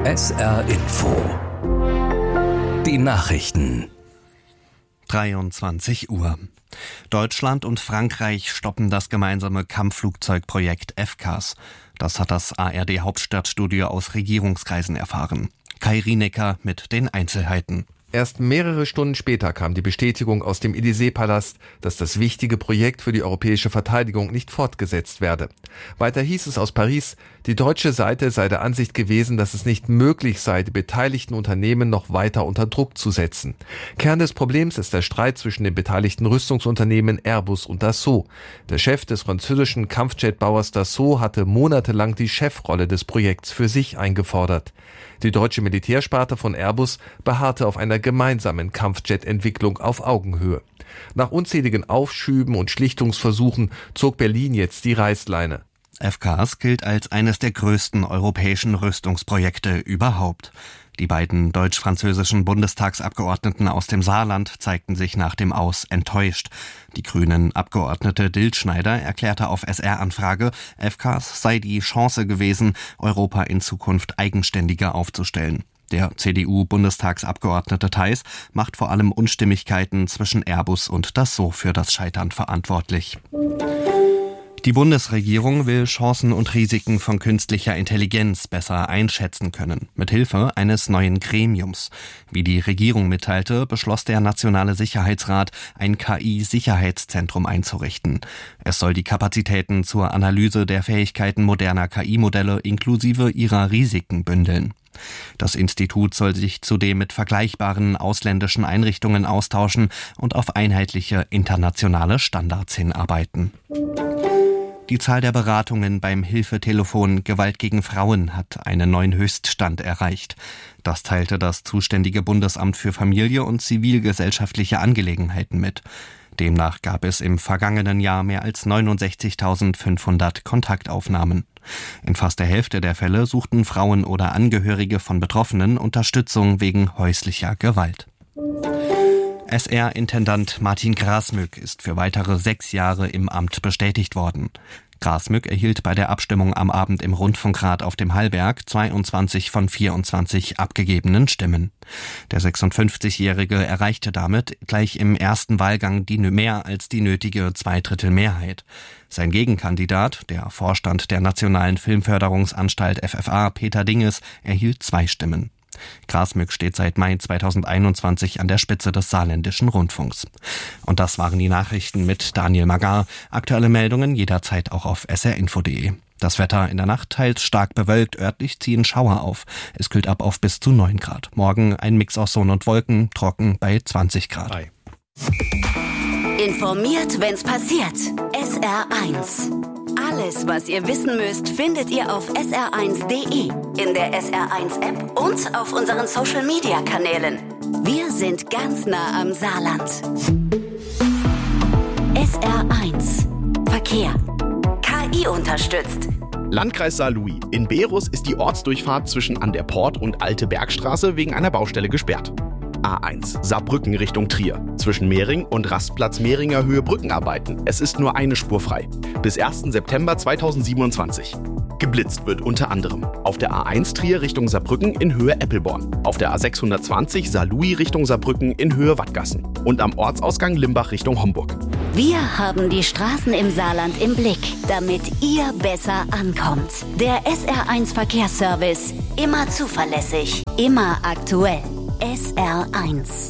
SR Info. Die Nachrichten. 23 Uhr. Deutschland und Frankreich stoppen das gemeinsame Kampfflugzeugprojekt FCAS. Das hat das ARD-Hauptstadtstudio aus Regierungskreisen erfahren. Kai Rienecker mit den Einzelheiten. Erst mehrere Stunden später kam die Bestätigung aus dem Élysée-Palast, dass das wichtige Projekt für die europäische Verteidigung nicht fortgesetzt werde. Weiter hieß es aus Paris, die deutsche Seite sei der Ansicht gewesen, dass es nicht möglich sei, die beteiligten Unternehmen noch weiter unter Druck zu setzen. Kern des Problems ist der Streit zwischen den beteiligten Rüstungsunternehmen Airbus und Dassault. Der Chef des französischen Kampfjetbauers Dassault hatte monatelang die Chefrolle des Projekts für sich eingefordert. Die deutsche Militärsparte von Airbus beharrte auf einer gemeinsamen Kampfjet-Entwicklung auf Augenhöhe. Nach unzähligen Aufschüben und Schlichtungsversuchen zog Berlin jetzt die Reißleine. FCAS gilt als eines der größten europäischen Rüstungsprojekte überhaupt. Die beiden deutsch-französischen Bundestagsabgeordneten aus dem Saarland zeigten sich nach dem Aus enttäuscht. Die grünen Abgeordnete Diltschneider erklärte auf SR-Anfrage, FCAS sei die Chance gewesen, Europa in Zukunft eigenständiger aufzustellen. Der CDU-Bundestagsabgeordnete Theis macht vor allem Unstimmigkeiten zwischen Airbus und Dassault für das Scheitern verantwortlich. Die Bundesregierung will Chancen und Risiken von künstlicher Intelligenz besser einschätzen können, mithilfe eines neuen Gremiums. Wie die Regierung mitteilte, beschloss der Nationale Sicherheitsrat, ein KI-Sicherheitszentrum einzurichten. Es soll die Kapazitäten zur Analyse der Fähigkeiten moderner KI-Modelle inklusive ihrer Risiken bündeln. Das Institut soll sich zudem mit vergleichbaren ausländischen Einrichtungen austauschen und auf einheitliche internationale Standards hinarbeiten. Die Zahl der Beratungen beim Hilfetelefon Gewalt gegen Frauen hat einen neuen Höchststand erreicht. Das teilte das zuständige Bundesamt für Familie und zivilgesellschaftliche Angelegenheiten mit. Demnach gab es im vergangenen Jahr mehr als 69.500 Kontaktaufnahmen. In fast der Hälfte der Fälle suchten Frauen oder Angehörige von Betroffenen Unterstützung wegen häuslicher Gewalt. SR-Intendant Martin Grasmück ist für weitere 6 Jahre im Amt bestätigt worden. Grasmück erhielt bei der Abstimmung am Abend im Rundfunkrat auf dem Hallberg 22 von 24 abgegebenen Stimmen. Der 56-Jährige erreichte damit gleich im ersten Wahlgang mehr als die nötige Zweidrittelmehrheit. Sein Gegenkandidat, der Vorstand der Nationalen Filmförderungsanstalt FFA, Peter Dinges, erhielt 2 Stimmen. Grasmück steht seit Mai 2021 an der Spitze des saarländischen Rundfunks. Und das waren die Nachrichten mit Daniel Magar. Aktuelle Meldungen jederzeit auch auf srinfo.de. Das Wetter in der Nacht teils stark bewölkt, örtlich ziehen Schauer auf. Es kühlt ab auf bis zu 9 Grad. Morgen ein Mix aus Sonne und Wolken, trocken bei 20 Grad. Informiert, wenn's passiert. SR1. Alles, was ihr wissen müsst, findet ihr auf sr1.de, in der SR1-App und auf unseren Social-Media-Kanälen. Wir sind ganz nah am Saarland. SR1 Verkehr. KI unterstützt. Landkreis Saarlouis. In Berus ist die Ortsdurchfahrt zwischen An der Port und Alte Bergstraße wegen einer Baustelle gesperrt. A1 Saarbrücken Richtung Trier. Zwischen Mehring und Rastplatz Mehringer Höhe Brückenarbeiten. Es ist nur eine Spur frei. Bis 1. September 2027. Geblitzt wird unter anderem auf der A1 Trier Richtung Saarbrücken in Höhe Eppelborn, auf der A620 Saarlouis Richtung Saarbrücken in Höhe Wattgassen und am Ortsausgang Limbach Richtung Homburg. Wir haben die Straßen im Saarland im Blick, damit ihr besser ankommt. Der SR1 Verkehrsservice. Immer zuverlässig, immer aktuell. SR1.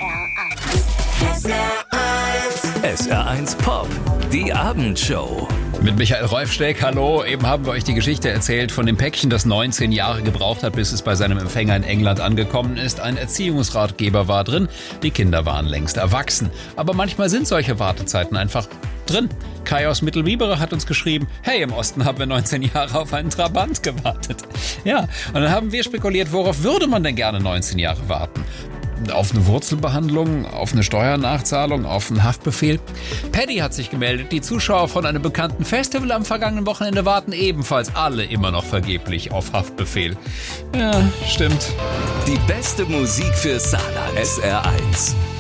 SR1 Pop, die Abendshow. Mit Michael Rolfsteck, hallo. Eben haben wir euch die Geschichte erzählt von dem Päckchen, das 19 Jahre gebraucht hat, bis es bei seinem Empfänger in England angekommen ist. Ein Erziehungsratgeber war drin, die Kinder waren längst erwachsen. Aber manchmal sind solche Wartezeiten einfach drin. Kai aus Mittelwiebere hat uns geschrieben, hey, im Osten haben wir 19 Jahre auf einen Trabant gewartet. Ja, und dann haben wir spekuliert, worauf würde man denn gerne 19 Jahre warten? Auf eine Wurzelbehandlung, auf eine Steuernachzahlung, auf einen Haftbefehl. Paddy hat sich gemeldet, die Zuschauer von einem bekannten Festival am vergangenen Wochenende warten ebenfalls alle immer noch vergeblich auf Haftbefehl. Ja, stimmt. Die beste Musik für Saarland. SR1.